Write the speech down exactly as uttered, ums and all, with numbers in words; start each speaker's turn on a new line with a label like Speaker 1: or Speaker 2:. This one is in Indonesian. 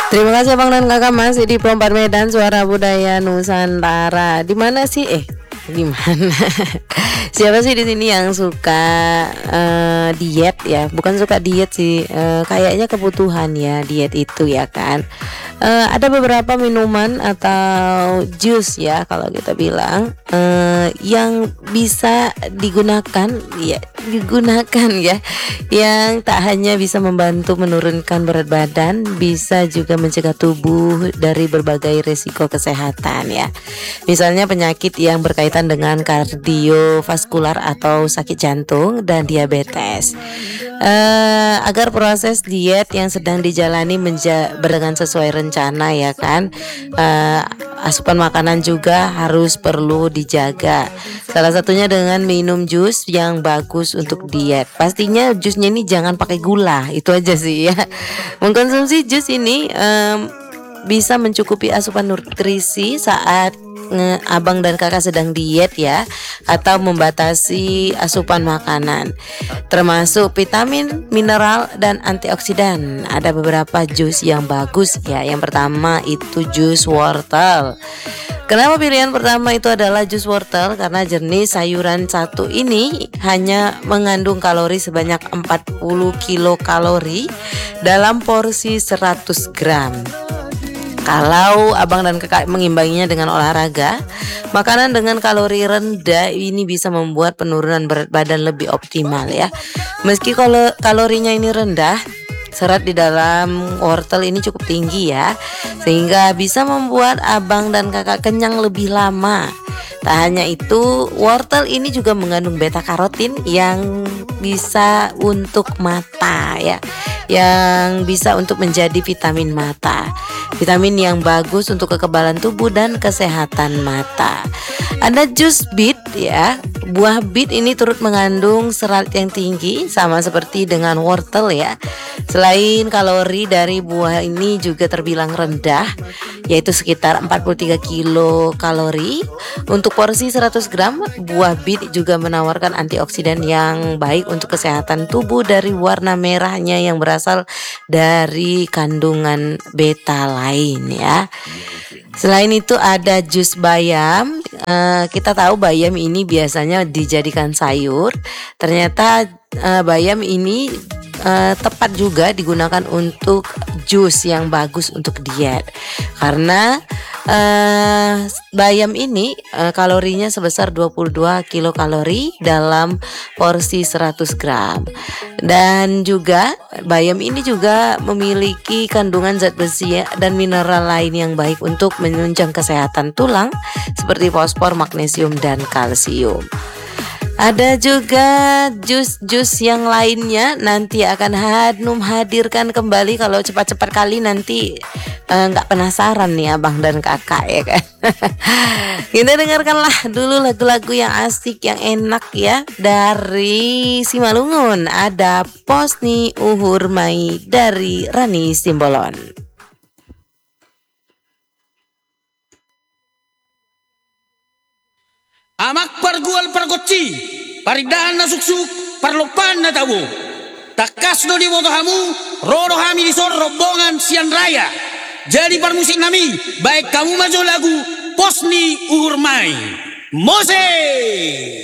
Speaker 1: Terima kasih Bang dan Kakak masih di Pro empat Medan Suara Budaya Nusantara. Di mana sih? Eh, di mana? Siapa sih di sini yang suka uh, diet ya? Bukan suka diet sih, uh, kayaknya kebutuhan ya diet itu ya kan. Uh, ada beberapa minuman atau jus ya kalau kita bilang uh, yang bisa digunakan ya digunakan ya yang tak hanya bisa membantu menurunkan berat badan, bisa juga mencegah tubuh dari berbagai risiko kesehatan ya. Misalnya penyakit yang berkaitan dengan kardiovaskular atau sakit jantung dan diabetes. Uh, agar proses diet yang sedang dijalani menja- dengan sesuai rencana ya kan, uh, asupan makanan juga harus perlu dijaga. Salah satunya dengan minum jus yang bagus untuk diet. Pastinya jusnya ini jangan pakai gula, itu aja sih ya. Mengkonsumsi jus ini um, bisa mencukupi asupan nutrisi saat nge, abang dan kakak sedang diet ya, atau membatasi asupan makanan termasuk vitamin, mineral, dan antioksidan. Ada beberapa jus yang bagus ya. Yang pertama itu jus wortel. Kenapa pilihan pertama itu adalah jus wortel? Karena jenis sayuran satu ini hanya mengandung kalori sebanyak empat puluh kilokalori dalam porsi seratus gram. Kalau abang dan kakak mengimbanginya dengan olahraga, makanan dengan kalori rendah ini bisa membuat penurunan berat badan lebih optimal ya. Meski kalau kalorinya ini rendah, serat di dalam wortel ini cukup tinggi ya, sehingga bisa membuat abang dan kakak kenyang lebih lama. Tak hanya itu, wortel ini juga mengandung beta karotin yang bisa untuk mata ya, yang bisa untuk menjadi vitamin mata. Vitamin yang bagus untuk kekebalan tubuh dan kesehatan mata. Ada jus beet ya. Buah beet ini turut mengandung serat yang tinggi sama seperti dengan wortel ya. Selain kalori dari buah ini juga terbilang rendah, yaitu sekitar empat puluh tiga kilokalori. Untuk porsi seratus gram, buah beet juga menawarkan antioksidan yang baik untuk kesehatan tubuh dari warna merahnya yang berasal dari kandungan beta lain ya. Selain itu ada jus bayam. Uh, kita tahu bayam ini biasanya dijadikan sayur. Ternyata uh, bayam ini uh, tepat juga digunakan untuk jus yang bagus untuk diet. Karena uh, bayam ini uh, kalorinya sebesar dua puluh dua kilokalori dalam porsi seratus gram. Dan juga bayam ini juga memiliki kandungan zat besi dan mineral lain yang baik untuk menunjang kesehatan tulang seperti fosfor, magnesium, dan kalsium. Ada juga jus-jus yang lainnya nanti akan Hanum hadirkan kembali kalau cepat-cepat kali nanti nggak uh, penasaran nih abang dan kakak ya kan. Kita dengarkanlah dulu lagu-lagu yang asik, yang enak ya dari Simalungun. Ada Posni Uhur Mai dari Rani Simbolon.
Speaker 2: Amak pargual pargoci, paridana suksuk, parlopan na tabu. Takas do di hamu, roro hami di sor rombongan sian raya. Jadi parmusik nami, baik kamu maju lagu Posni Uhur Mai. Mose!